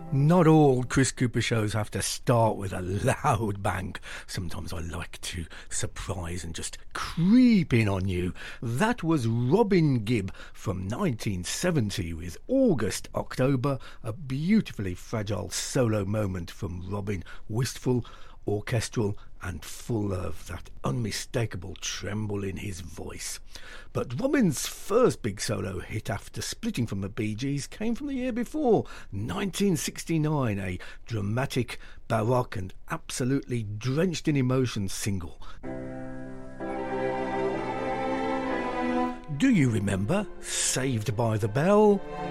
Not all Chris Cooper shows have to start with a loud bang. Sometimes I like to surprise and just creep in on you. That was Robin Gibb from 1970 with August October, a beautifully fragile solo moment from Robin, wistful, orchestral and full of that unmistakable tremble in his voice. But Robin's first big solo hit after splitting from the Bee Gees came from the year before, 1969, a dramatic, baroque and absolutely drenched in emotion single. Do you remember Saved by the Bell?